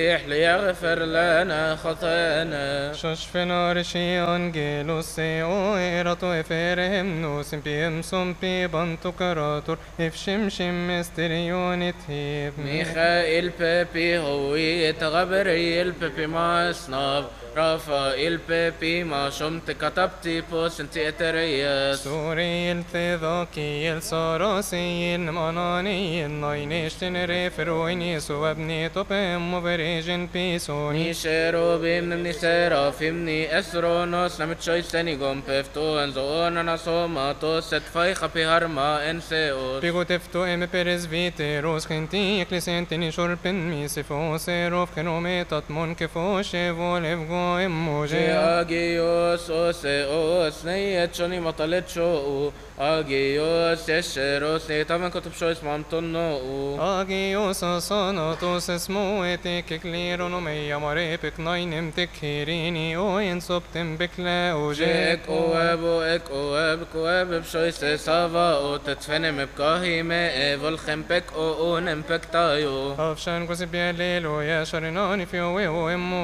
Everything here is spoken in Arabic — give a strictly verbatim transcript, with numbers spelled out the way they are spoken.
ليغفر لنا خطايانا. شش في نار شي أنجيلوس أويراتو إفيرهم نوسم بيم سم بي بانتو كراتور إفشم شم مستريون تهيب ميخائيل بيبي هويت غبريل بيبي ما صناب رافائيل بيبي ما شمت كتبتي بوس انتي اتريس سوري التذاكي الصراسي المناني الناينشتن ريفرويني سو ابني توبم مبريجن بيسوني نيشيرو بيمني سيرافيمني اسرونوس نمتشوي سنيغوم بيفتو انزون ناسوماتوس ستفايخ بهرما انسيوس بيغو تفتو ام بيرز فيتيروس خنتي اكليسنتني شربن ميسيفو سيروف خنومي تطمون كفو شيفو لفغو اموجي اجيوس اوسيوس نيتشوني مطلتشو اجيوس يشيروس نيتامن كتب شو اسمام تنو اجيوس صاناتوس اسمو اتك كليرونو ميا مريبك ناينم تكهيريني او ينصبتم بكلا اوجي جيك اوابو اك اواب كواب بشويس سافا او تتفنم بكاهيمة ايفول خمبك او او نمبك تايو افشان قوس بياليلو يا شرناني فيو ويو امو